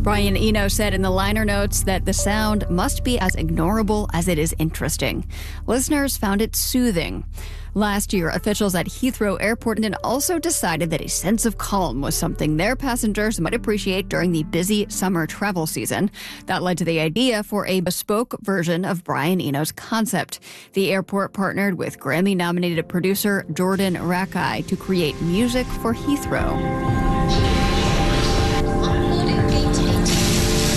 Brian Eno said in the liner notes that the sound must be as ignorable as it is interesting. Listeners found it soothing. Last year, officials at Heathrow Airport also decided that a sense of calm was something their passengers might appreciate during the busy summer travel season. That led to the idea for a bespoke version of Brian Eno's concept. The airport partnered with Grammy-nominated producer Jordan Rakei to create music for Heathrow.